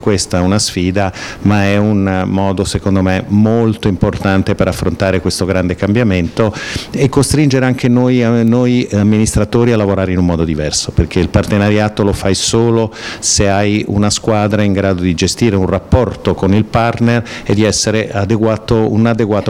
Questa è una sfida, ma è un modo secondo me molto importante per affrontare questo grande cambiamento e costringere anche noi amministratori a lavorare in un modo diverso, perché il partenariato lo fai solo se hai una squadra in grado di gestire un rapporto con il partner e di essere un adeguato